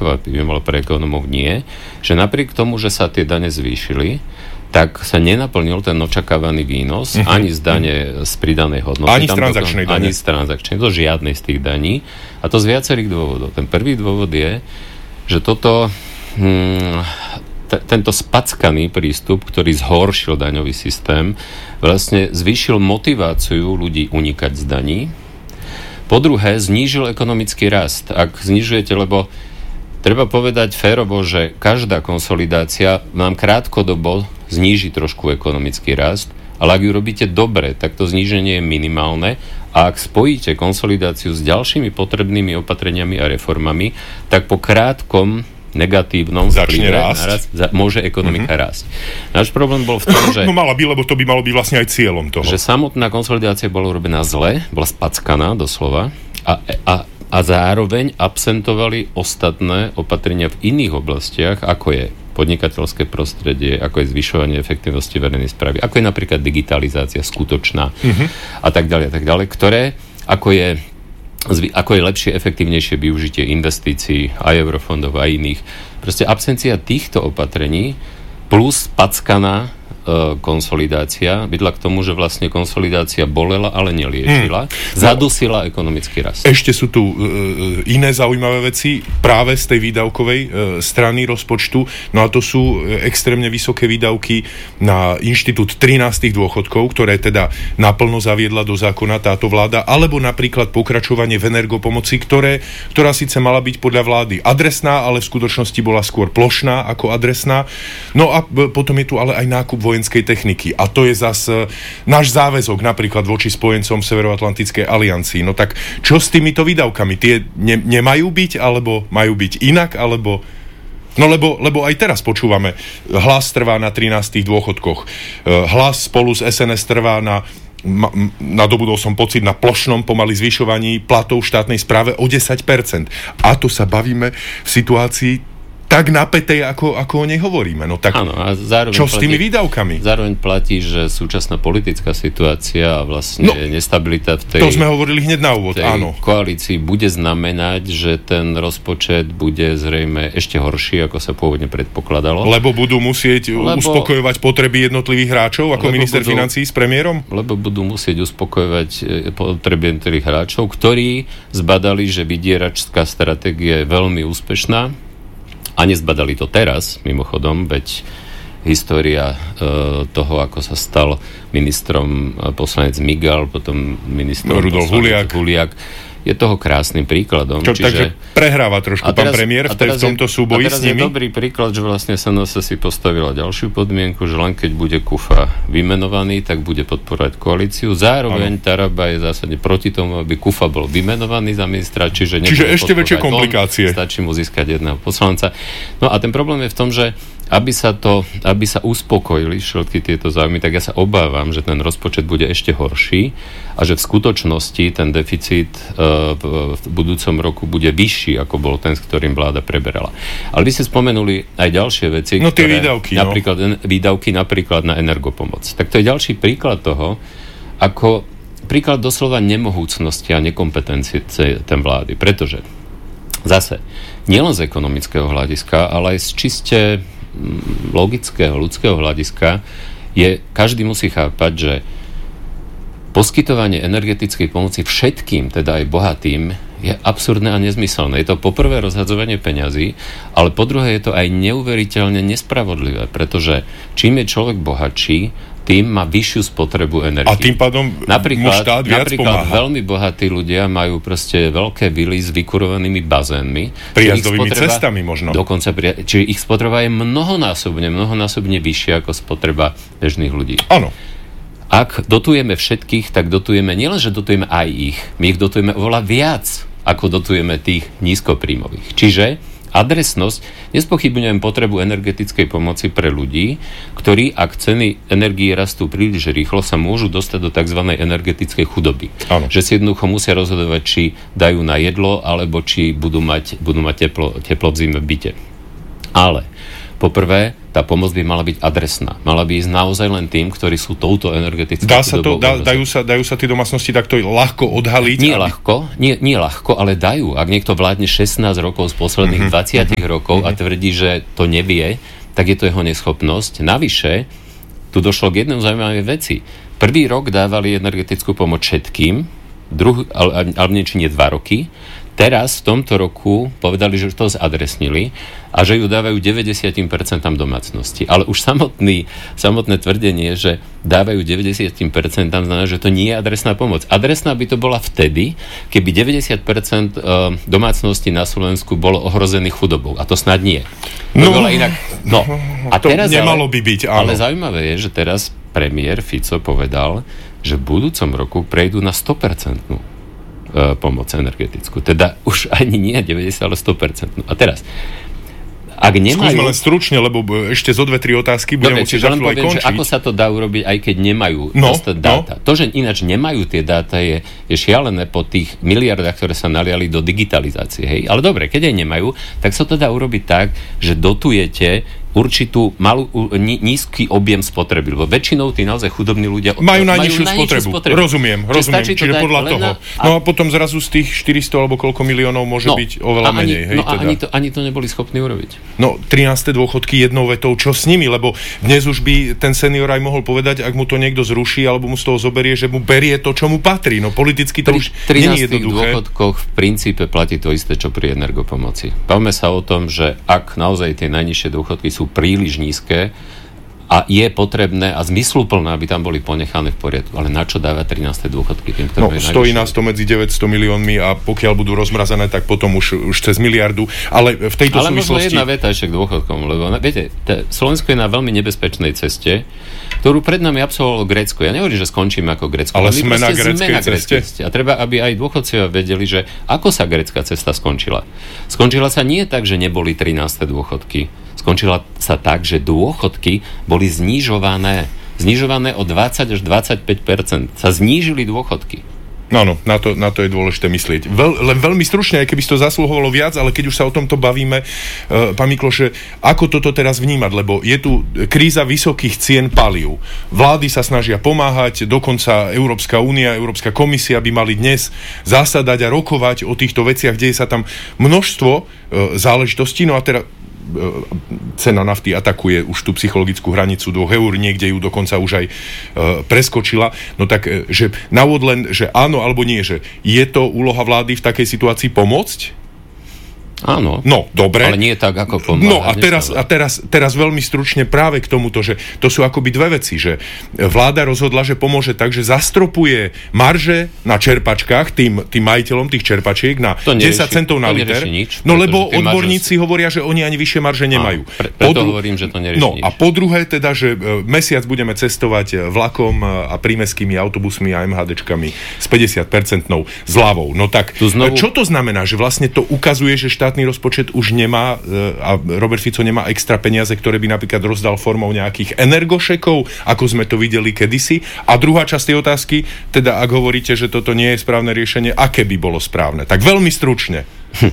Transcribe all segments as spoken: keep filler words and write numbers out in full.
prekvapivým, ale pre ekonomov nie, že napriek tomu, že sa tie dane zvýšili, tak sa nenaplnil ten očakávaný výnos uh-huh. ani z dane z pridanej hodnoty. Ani z transakčnej dane. Ani z transakčnej, to žiadnej z tých daní. A to z viacerých dôvodov. Ten prvý dôvod je, že toto, hm, t- tento spackaný prístup, ktorý zhoršil daňový systém, vlastne zvýšil motiváciu ľudí unikať z daní. Po druhé, znížil ekonomický rast. Ak znižujete, lebo treba povedať férovo, že každá konsolidácia vám krátkodobo zníži trošku ekonomický rast, ale ak ju robíte dobre, tak to zníženie je minimálne a ak spojíte konsolidáciu s ďalšími potrebnými opatreniami a reformami, tak po krátkom negatívnom začne rásť. Naraz, za, môže ekonomika mm-hmm. rásť. Náš problém bol v tom, že... No mala by, lebo to by malo byť vlastne aj cieľom toho. Že samotná konsolidácia bola urobená zle, bola spackaná doslova a, a, a zároveň absentovali ostatné opatrenia v iných oblastiach, ako je podnikateľské prostredie, ako je zvyšovanie efektívnosti verejnej správy, ako je napríklad digitalizácia skutočná mm-hmm. a tak ďalej, a tak ďalej, ktoré, ako je, ako je lepšie, efektívnejšie využitie investícií aj eurofondov a iných. Proste absencia týchto opatrení plus packaná konsolidácia vedla k tomu, že vlastne konsolidácia bolela, ale neliečila. Hmm. Zadusila ekonomický rast. Ešte sú tu e, iné zaujímavé veci práve z tej výdavkovej e, strany rozpočtu. No a to sú extrémne vysoké výdavky na inštitút trinástych dôchodkov, ktoré teda naplno zaviedla do zákona táto vláda, alebo napríklad pokračovanie v energopomoci, ktoré, ktorá síce mala byť podľa vlády adresná, ale v skutočnosti bola skôr plošná ako adresná. No a potom je tu ale aj nákup vojenských techniky. A to je zase náš záväzok napríklad voči spojencom Severoatlantickej aliancii. No tak čo s týmito výdavkami? Tie ne, nemajú byť, alebo majú byť inak, alebo... No lebo, lebo aj teraz počúvame, Hlas trvá na trinástych dôchodkoch. Hlas spolu s es en es trvá na nadobudol som pocit na plošnom pomaly zvyšovaní platov v štátnej správe o desať percent. A to sa bavíme v situácii tak napätej, ako, ako o nej hovoríme. No tak áno, a zároveň čo platí, s tými výdavkami? Zároveň platí, že súčasná politická situácia a vlastne no, nestabilita v tej, to sme hovorili hneď na úvod, tej áno. koalícii bude znamenať, že ten rozpočet bude zrejme ešte horší, ako sa pôvodne predpokladalo. Lebo budú musieť lebo, uspokojovať potreby jednotlivých hráčov, ako minister budú, financií s premiérom? Lebo budú musieť uspokojovať potreby jednotlivých hráčov, ktorí zbadali, že vydieračská stratégia je veľmi úspešná. A nezbadali to teraz, mimochodom, veď história e, toho, ako sa stal ministrom poslanec Migal, potom ministrom Rudolf Huliak. Huliak, je toho krásnym príkladom. Čo, čiže, takže prehráva trošku pán premiér v, tej, v tomto súboji s nimi? A teraz je dobrý príklad, že vlastne es en es si postavila ďalšiu podmienku, že len keď bude Kufa vymenovaný, tak bude podporovať koalíciu. Zároveň ano. Taraba je zásadne proti tomu, aby Kufa bol vymenovaný za ministra, čiže, čiže ešte väčšie komplikácie. On, stačí mu získať jedného poslanca. No a ten problém je v tom, že aby sa to, aby sa uspokojili všetky tieto záujmy, tak ja sa obávam, že ten rozpočet bude ešte horší a že v skutočnosti ten deficit uh, v, v budúcom roku bude vyšší, ako bol ten, s ktorým vláda preberala. Ale vy ste spomenuli aj ďalšie veci, no, tie ktoré, výdavky, napríklad, no. výdavky napríklad na energopomoc. Tak to je ďalší príklad toho, ako príklad doslova nemohúcnosti a nekompetencie ten vlády, pretože zase, nielen z ekonomického hľadiska, ale aj z čiste logického, ľudského hľadiska je, každý musí chápať, že poskytovanie energetickej pomoci všetkým, teda aj bohatým, je absurdné a nezmyselné. Je to po prvé rozhadzovanie peňazí, ale po druhé je to aj neuveriteľne nespravodlivé, pretože čím je človek bohatší, tým má vyššiu spotrebu energie. A tým pádom mu štát viac napríklad pomáha. Veľmi bohatí ľudia majú proste veľké vily s vykurovanými bazénmi. Prijazdovými cestami možno. Dokonca, čiže ich spotreba je mnohonásobne, mnohonásobne vyššia ako spotreba bežných ľudí. Áno. Ak dotujeme všetkých, tak dotujeme, nielen, že dotujeme aj ich, my ich dotujeme oveľa viac, ako dotujeme tých nízkopríjmových. Čiže adresnosť, nespochybňujem potrebu energetickej pomoci pre ľudí, ktorí, ak ceny energie rastú príliš rýchlo, sa môžu dostať do tzv. Energetickej chudoby. Áno. Že si jednoducho musia rozhodovať, či dajú na jedlo, alebo či budú mať, budú mať teplo, teplo v zime v byte. Ale poprvé, tá pomoc by mala byť adresná. Mala by ísť naozaj len tým, ktorí sú touto energetickou Dá sa to, dá, dajú, sa, dajú sa tie domácnosti takto ľahko odhaliť? Nie aby... ľahko, nie, nie ľahko, ale dajú. Ak niekto vládne šestnásť rokov z posledných mm-hmm. dvadsať rokov mm-hmm. a tvrdí, že to nevie, tak je to jeho neschopnosť. Navyše, tu došlo k jednej zaujímavej veci. Prvý rok dávali energetickú pomoc všetkým, druhý, ale, ale niečo nie dva roky. Teraz v tomto roku povedali, že to zadresnili a že ju dávajú deväťdesiat percent domácnosti. Ale už samotný, samotné tvrdenie, že dávajú deväťdesiat percent znamená, že to nie je adresná pomoc. Adresná by to bola vtedy, keby deväťdesiat percent domácností na Slovensku bolo ohrozených chudobou. A to snad nie. To no, bola inak. No. A to teraz nemalo ale, by byť, áno. Ale zaujímavé je, že teraz premiér Fico povedal, že v budúcom roku prejdú na sto percent pomoc energetickú. Teda už ani nie deväťdesiat, ale sto percent. A teraz, ak nemajú... Skúsme len stručne, lebo ešte zo dve, tri otázky budeme musieť za chvíľu aj končiť. Ako sa to dá urobiť, aj keď nemajú no, dostať dáta. No. To, že ináč nemajú tie dáta, je, je šialené po tých miliardách, ktoré sa naliali do digitalizácie. Hej? Ale dobre, keď aj nemajú, tak sa to dá urobiť tak, že dotujete určitú malú, nízky objem spotreby, lebo väčšinou tí naozaj chudobní ľudia majú najnižšiu spotrebu. spotrebu. Rozumiem, rozumiem. Čiže podľa toho. A... No a potom zrazu z tých štyristo alebo koľko miliónov môže no, byť oveľa ani, menej. Hej, no a teda. ani, to, ani to neboli schopní urobiť. No, trináste dôchodky jednou vetou, čo s nimi? Lebo dnes už by ten senior aj mohol povedať, ak mu to niekto zruší alebo mu z toho zoberie, že mu berie to, čo mu patrí. No politicky to pri už nie je jednoduché. Pri trinásťich dôchodkoch v princípe platí to isté, čo pri energopomoci. Bavme sa o tom, že ak naozaj tie najnižšie dôchodky sú príliš nízke a je potrebné a zmysluplné, aby tam boli ponechané v poriadku. Ale na čo dávať trináste dôchodky? Tým, no, stojí nás to medzi deväťsto miliónmi a pokiaľ budú rozmrazené, tak potom už, už cez miliardu. Ale v tejto ale súvislosti... Ale možno jedna veta ešte k dôchodkom, lebo viete, Slovensko je na veľmi nebezpečnej ceste, ktorú pred nami absolvovalo Grécko. Ja nehovorím, že skončíme ako Grécko. Ale sme na gréckej ceste. ceste. A treba, aby aj dôchodcovia vedeli, že ako sa grécka cesta skončila. Skončila sa nie tak, že neboli trináste dôchodky. Skončila sa tak, že dôchodky boli znižované. Znižované o dvadsať až dvadsaťpäť percent. Sa znížili dôchodky. No, no, na to, na to je dôležité myslieť. Veľ, len veľmi stručne, aj keby si to zasluhovalo viac, ale keď už sa o tomto bavíme, uh, pán Mikloš, ako toto teraz vnímať, lebo je tu kríza vysokých cien palív. Vlády sa snažia pomáhať, dokonca Európska únia, Európska komisia by mali dnes zasadať a rokovať o týchto veciach, deje sa tam množstvo uh, záležitostí, no a teraz cena nafty atakuje už tú psychologickú hranicu dvoch eur, niekde ju dokonca už aj e, preskočila. No tak, e, že na úvod len, že áno alebo nie, že je to úloha vlády v takej situácii pomôcť? Áno. No, dobre. Ale nie tak, ako pomáhať. No a teraz, a teraz, teraz veľmi stručne práve k tomuto, že to sú akoby dve veci, že vláda rozhodla, že pomôže tak, že zastropuje marže na čerpačkách tým, tým majiteľom tých čerpačiek na desať centov na liter. Nič, no lebo odborníci marže... hovoria, že oni ani vyššie marže nemajú. Áno, pre, preto dru... hovorím, že to nerieši No nič. A po druhé teda, že mesiac budeme cestovať vlakom a prímeskými autobusmi a MHDčkami s päťdesiat percent zľavou. No tak, znovu... čo to znamená? Že vlastne to ukazuje, že štát štátny rozpočet už nemá a Robert Fico nemá extra peniaze, ktoré by napríklad rozdal formou nejakých energošekov, ako sme to videli kedysi. A druhá časť tej otázky, teda ak hovoríte, že toto nie je správne riešenie, aké by bolo správne? Tak veľmi stručne. Hm.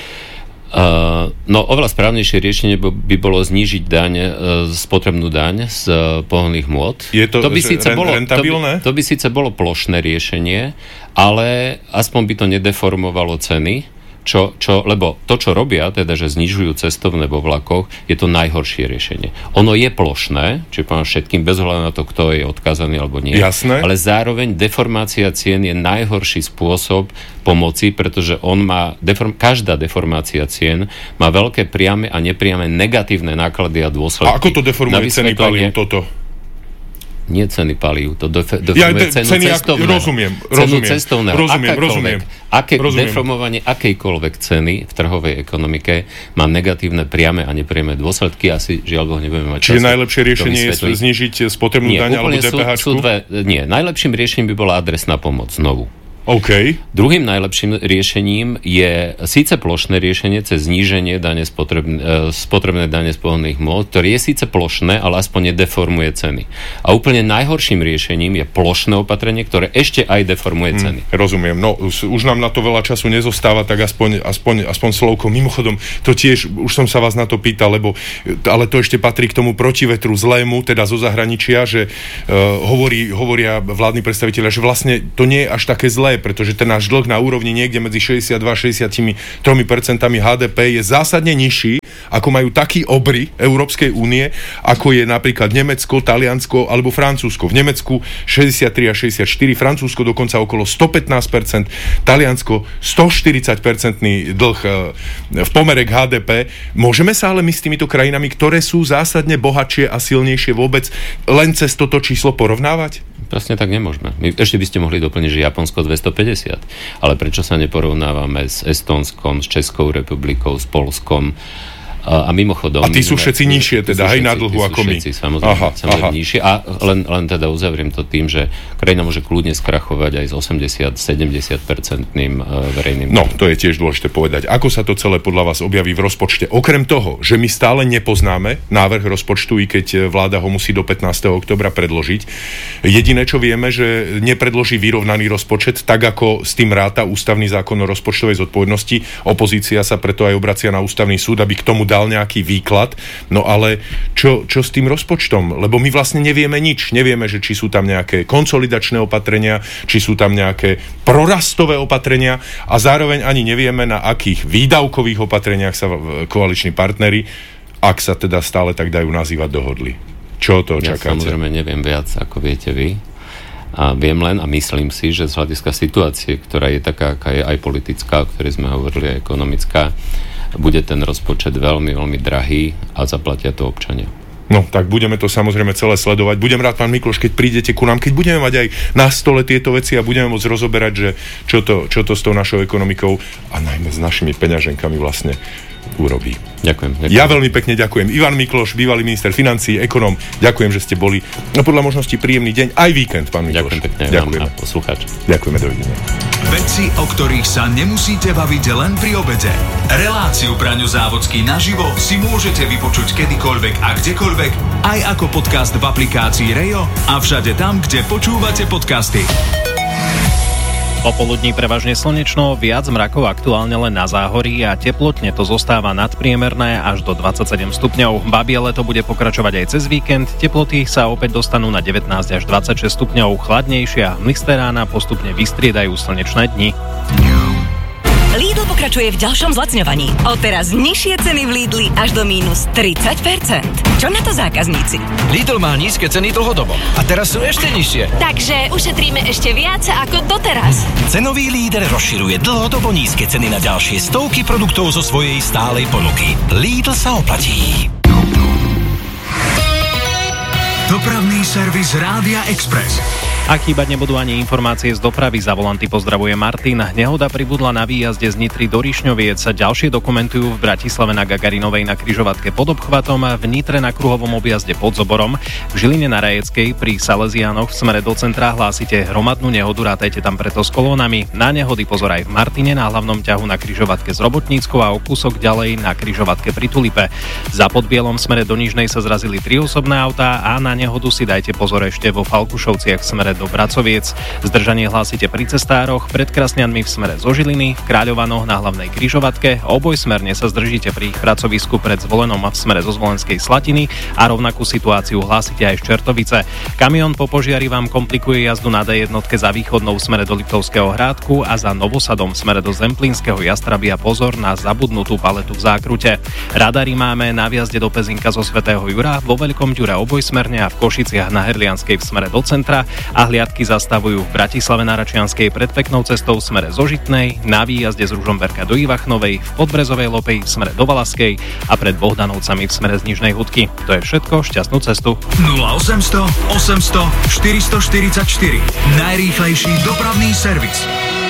Uh, no oveľa správnejšie riešenie by bolo znížiť daň, uh, spotrebnú daň z uh, pohonných môd. Je to, to by síce re- bolo, rentabilné? To by, to by síce bolo plošné riešenie, ale aspoň by to nedeformovalo ceny. Čo, čo, lebo to, čo robia, teda, že znižujú cestovné vo vlakoch, je to najhoršie riešenie. Ono je plošné, čiže poviem všetkým, bez ohľadu na to, kto je odkázaný alebo nie. Jasné. Ale zároveň deformácia cien je najhorší spôsob pomoci, pretože on má, deform, každá deformácia cien má veľké priame a nepriame negatívne náklady a dôsledky. A ako to deformuje ceny palív toto? Nie ceny palív, to deformuje ja, de, cenu ceny, cestovného. Rozumiem, cenu rozumiem. Cestovného. Rozumiem, rozumiem. Aké, rozumiem. Deformovanie akejkoľvek ceny v trhovej ekonomike má negatívne priame a nepriame dôsledky. Asi žiaľ Boh nebudeme mať čas. Čiže najlepšie riešenie je znižiť spotrebnú daň alebo DPH? Sú, sú dve, nie, najlepším riešením by bola adresná pomoc znovu. OK. Druhým najlepším riešením je síce plošné riešenie cez zníženie dane spotrebné, spotrebné dane z pohonných hmôt, ktoré je síce plošné, ale aspoň nedeformuje ceny. A úplne najhorším riešením je plošné opatrenie, ktoré ešte aj deformuje ceny. Hmm, rozumiem. No, už nám na to veľa času nezostáva, tak aspoň, aspoň, aspoň slovko. Mimochodom, to tiež, už som sa vás na to pýtal, lebo, ale to ešte patrí k tomu protivetru zlému, teda zo zahraničia, že uh, hovorí, hovoria vládni predstavitelia, že vlastne to nie je až také zlé, pretože ten náš dlh na úrovni niekde medzi šesťdesiatdva až šesťdesiattri percent há dé pé je zásadne nižší, ako majú takí obry Európskej únie, ako je napríklad Nemecko, Taliansko alebo Francúzsko. V Nemecku šesťdesiattri až šesťdesiatštyri, Francúzsko dokonca okolo stopätnásť percent, Taliansko stoštyridsať percentný dlh v pomere k há dé pé. Môžeme sa ale my s týmito krajinami, ktoré sú zásadne bohatšie a silnejšie vôbec, len cez toto číslo porovnávať? Presne tak nemôžeme. My, ešte by ste mohli doplniť, že Japonsko dvestopäťdesiat. Ale prečo sa neporovnávame s Estónskom, s Českou republikou, s Poľskom? A, a mimochodom... A tí sú všetci nižšie, teda, hej, na dlhu ako my. Všetci, samozrejme, aha, samozrejme aha. nižšie. A len, len teda uzavriem to tým, že krajina môže kľudne skrachovať aj s osemdesiat až sedemdesiat percentným verejným... No, to je tiež dôležité povedať. Ako sa to celé podľa vás objaví v rozpočte? Okrem toho, že my stále nepoznáme návrh rozpočtu, i keď vláda ho musí do pätnásteho októbra predložiť. Jediné, čo vieme, že nepredloží vyrovnaný rozpočet, tak ako s tým ráta ústavný zákon o rozpočtovej zodpovednosti. Opozícia sa preto aj obracia na ústavný súd, aby k tomu dal nejaký výklad. No ale čo, čo s tým rozpočtom? Lebo my vlastne nevieme nič. Nevieme, že či sú tam nejaké konsolidačné opatrenia, či sú tam nejaké prorastové opatrenia a zároveň ani nevieme, na akých výdavkových opatreniach sa koaliční partneri, ak sa teda stále tak dajú nazývať, dohodli. Čo to očakáte? Ja samozrejme neviem viac, ako viete vy. A viem len a myslím si, že z hľadiska situácie, ktorá je taká, aká je aj politická, o ktorej sme hovorili, aj ekonomická, bude ten rozpočet veľmi, veľmi drahý a zaplatia to občania. No, tak budeme to samozrejme celé sledovať. Budem rád, pán Mikloš, keď prídete ku nám, keď budeme mať aj na stole tieto veci a budeme môcť rozoberať, že čo to, čo to s tou našou ekonomikou a najmä s našimi peňaženkami vlastne urobí. Ďakujem, ďakujem. Ja veľmi pekne ďakujem. Ivan Mikloš, bývalý minister financií, ekonóm. Ďakujem, že ste boli. No podľa možnosti príjemný deň, aj víkend, pán Mikloš. Ďakujem pekne ďakujem vám a poslucháč. Ďakujeme, dovidenia. Veci, o ktorých sa nemusíte baviť len pri obede. Reláciu Braňo Závodský naživo si môžete vypočuť kedykoľvek a kdekoľvek, aj ako podcast v aplikácii Rejo a všade tam, kde počúvate podcasty. Popoludní prevažne slnečno, viac mrakov aktuálne len na záhorí a teplotne to zostáva nadpriemerné až do dvadsaťsedem stupňov. Babie leto bude pokračovať aj cez víkend, teploty sa opäť dostanú na devätnásť až dvadsaťšesť stupňov, chladnejšia, mlisté rána postupne vystriedajú slnečné dni. Lidl pokračuje v ďalšom zlacňovaní. Odteraz nižšie ceny v Lidli až do mínus tridsať percent. Čo na to zákazníci? Lidl má nízke ceny dlhodobo a teraz sú ešte nižšie. Takže ušetríme ešte viac ako doteraz. Cenový líder rozširuje dlhodobo nízke ceny na ďalšie stovky produktov zo svojej stálej ponuky. Lidl sa oplatí. Dopravný servis Rádia Express. Ak chýbať nebudú ani informácie z dopravy, za volanty pozdravuje Martin. Nehoda pribudla na výjazde z Nitry do Rišňoviec. Ďalšie dokumentujú v Bratislave na Gagarinovej na križovatke pod obchvatom, v Nitre na kruhovom objazde pod Zoborom, v Žiline na Rajeckej pri Salesiánoch v smere do centra hlásite hromadnú nehodu, rátajte tam preto s kolónami. Na nehody pozor aj v Martine na hlavnom ťahu na križovatke s Robotníckou a o kúsok ďalej na križovatke pri Tulipe. Za Podbielom v smere do Nižnej sa zrazili tri osobné autá a na nehodu si dajte pozor ešte vo Falkušovciach v smere do Bracoviec. Zdržanie hlásite pri cestároch, pred Krasňanmi v smere zo Žiliny, v Kráľovanoch na hlavnej križovatke, obojsmerne sa zdržíte pri ich pracovisku pred Zvolenom a v smere zo Zvolenskej Slatiny a rovnakú situáciu hlásite aj z Čertovice. Kamión po požiari vám komplikuje jazdu na dé jedna za východnou v smere do Liptovského Hrádku a za Novosadom v smere do Zemplínskeho Jastrabia pozor na zabudnutú paletu v zákrute. Radary máme na vjazde do Pezinka zo Svätého Jura, vo Veľkom Ďure obojsmerne a v Košiciach na Herlianskej v smere do centra a hliadky zastavujú v Bratislave na Račianskej pred peknou cestou v smere zo Žitnej, na výjazde z Ružomberka do Ivachnovej, v Podbrezovej Lopeji v smere do Valaskej a pred Bohdanovcami v smere z Nižnej Hudky. To je všetko, šťastnú cestu. nula osemsto osemsto štyristoštyridsaťštyri Najrýchlejší dopravný servis.